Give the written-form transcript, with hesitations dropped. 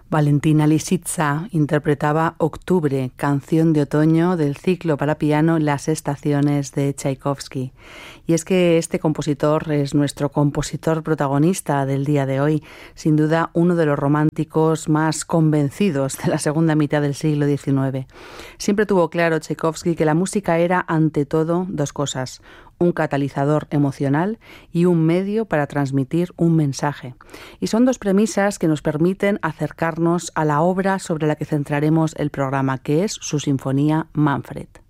Valentina Lisitsa interpretaba Octubre, canción de otoño del ciclo para piano Las Estaciones de Tchaikovsky. Y es que este compositor es nuestro compositor protagonista del día de hoy, sin duda uno de los románticos más convencidos de la segunda mitad del siglo XIX. Siempre tuvo claro Tchaikovsky que la música era, ante todo, dos cosas: un catalizador emocional y un medio para transmitir un mensaje. Y son dos premisas que nos permiten acercarnos a la obra sobre la que centraremos el programa, que es su sinfonía Manfred.